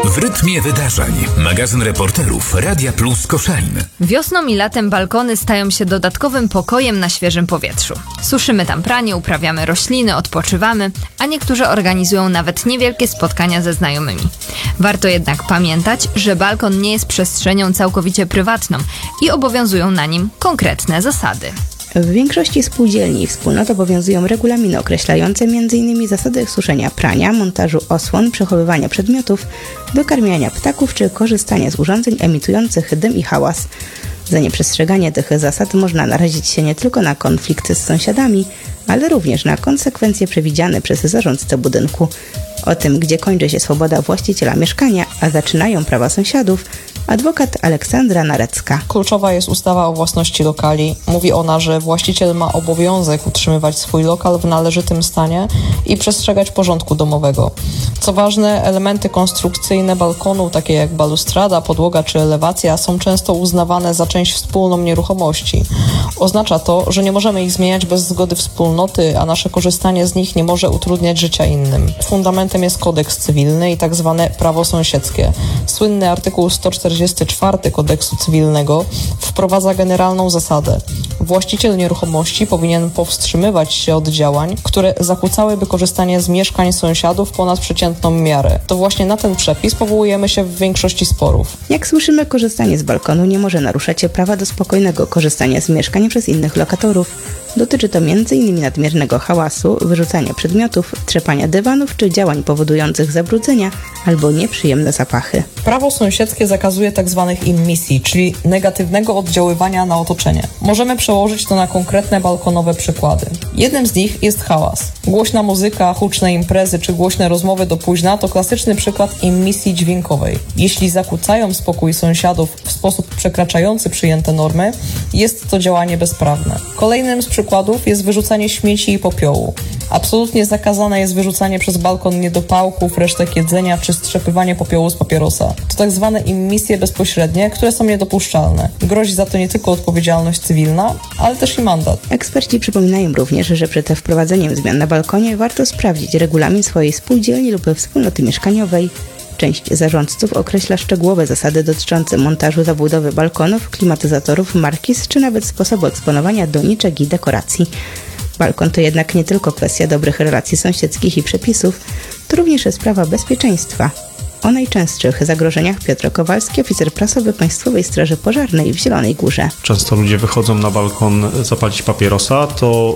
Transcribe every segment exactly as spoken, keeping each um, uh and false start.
W rytmie wydarzeń. Magazyn reporterów Radia Plus Koszalin. Wiosną i latem balkony stają się dodatkowym pokojem na świeżym powietrzu. Suszymy tam pranie, uprawiamy rośliny, odpoczywamy, a niektórzy organizują nawet niewielkie spotkania ze znajomymi. Warto jednak pamiętać, że balkon nie jest przestrzenią całkowicie prywatną i obowiązują na nim konkretne zasady. W większości spółdzielni i wspólnot obowiązują regulaminy określające między innymi zasady suszenia prania, montażu osłon, przechowywania przedmiotów, dokarmiania ptaków czy korzystania z urządzeń emitujących dym i hałas. Za nieprzestrzeganie tych zasad można narazić się nie tylko na konflikty z sąsiadami, ale również na konsekwencje przewidziane przez zarządcę budynku. O tym, gdzie kończy się swoboda właściciela mieszkania, a zaczynają prawa sąsiadów, adwokat Aleksandra Narecka. Kluczowa jest ustawa o własności lokali. Mówi ona, że właściciel ma obowiązek utrzymywać swój lokal w należytym stanie i przestrzegać porządku domowego. Co ważne, elementy konstrukcyjne balkonu, takie jak balustrada, podłoga czy elewacja, są często uznawane za część wspólną nieruchomości. Oznacza to, że nie możemy ich zmieniać bez zgody wspólnoty, a nasze korzystanie z nich nie może utrudniać życia innym. Fundamentem jest kodeks cywilny i tak zwane prawo sąsiedzkie. Słynny artykuł sto czterdziesty czwarty kodeksu cywilnego wprowadza generalną zasadę. Właściciel nieruchomości powinien powstrzymywać się od działań, które zakłócałyby korzystanie z mieszkań sąsiadów ponad przeciętną miarę. To właśnie na ten przepis powołujemy się w większości sporów. Jak słyszymy, korzystanie z balkonu nie może naruszać prawa do spokojnego korzystania z mieszkań przez innych lokatorów. Dotyczy to między innymi nadmiernego hałasu, wyrzucania przedmiotów, trzepania dywanów czy działań powodujących zabrudzenia albo nieprzyjemne zapachy. Prawo sąsiedzkie zakazuje tzw. immisji, czyli negatywnego oddziaływania na otoczenie. Możemy przełożyć to na konkretne balkonowe przykłady. Jednym z nich jest hałas. Głośna muzyka, huczne imprezy czy głośne rozmowy do późna to klasyczny przykład immisji dźwiękowej. Jeśli zakłócają spokój sąsiadów w sposób przekraczający przyjęte normy, jest to działanie bezprawne. Kolejnym z przykładów jest wyrzucanie śmieci i popiołu. Absolutnie zakazane jest wyrzucanie przez balkon niedopałków, resztek jedzenia czy strzepywanie popiołu z papierosa. To tak zwane immisje bezpośrednie, które są niedopuszczalne. Grozi za to nie tylko odpowiedzialność cywilna, ale też i mandat. Eksperci przypominają również, że przed wprowadzeniem zmian na balkonie warto sprawdzić regulamin swojej spółdzielni lub wspólnoty mieszkaniowej. Część zarządców określa szczegółowe zasady dotyczące montażu zabudowy balkonów, klimatyzatorów, markiz czy nawet sposobu eksponowania doniczek i dekoracji. Balkon to jednak nie tylko kwestia dobrych relacji sąsiedzkich i przepisów, to również sprawa bezpieczeństwa. O najczęstszych zagrożeniach Piotr Kowalski, oficer prasowy Państwowej Straży Pożarnej w Zielonej Górze. Często ludzie wychodzą na balkon zapalić papierosa, to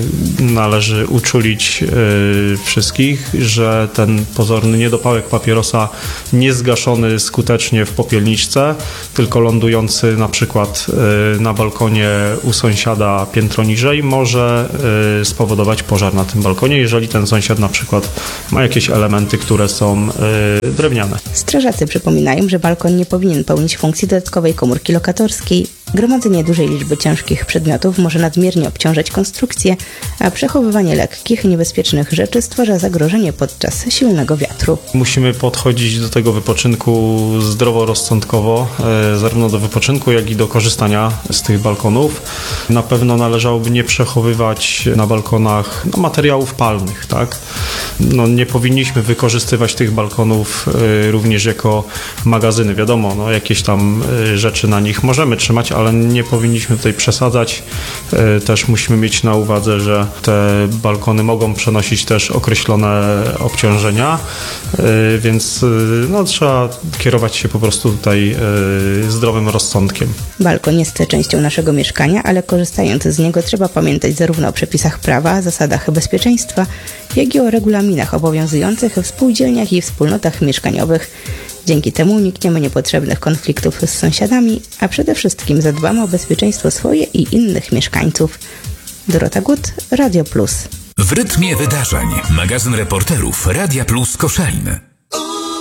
należy uczulić yy, wszystkich, że ten pozorny niedopałek papierosa niezgaszony skutecznie w popielniczce, tylko lądujący na przykład yy, na balkonie u sąsiada piętro niżej, może yy, spowodować pożar na tym balkonie, jeżeli ten sąsiad na przykład ma jakieś elementy, które są yy, drewniane. Strażacy przypominają, że balkon nie powinien pełnić funkcji dodatkowej komórki lokatorskiej. Gromadzenie dużej liczby ciężkich przedmiotów może nadmiernie obciążać konstrukcję, a przechowywanie lekkich, niebezpiecznych rzeczy stwarza zagrożenie podczas silnego wiatru. Musimy podchodzić do tego wypoczynku zdroworozsądkowo, zarówno do wypoczynku, jak i do korzystania z tych balkonów. Na pewno należałoby nie przechowywać na balkonach no, materiałów palnych, tak? No, nie powinniśmy wykorzystywać tych balkonów również jako magazyny. Wiadomo, no, jakieś tam rzeczy na nich możemy trzymać, ale nie powinniśmy tutaj przesadzać. Też musimy mieć na uwadze, że te balkony mogą przenosić też określone obciążenia, więc no, trzeba kierować się po prostu tutaj zdrowym rozsądkiem. Balkon jest częścią naszego mieszkania, ale korzystając z niego trzeba pamiętać zarówno o przepisach prawa, zasadach bezpieczeństwa, jak i o regulaminach obowiązujących w spółdzielniach i wspólnotach mieszkaniowych. Dzięki temu unikniemy niepotrzebnych konfliktów z sąsiadami, a przede wszystkim zadbamy o bezpieczeństwo swoje i innych mieszkańców. Dorota Gut, Radio Plus. W rytmie wydarzeń. Magazyn reporterów Radia Plus Koszalin.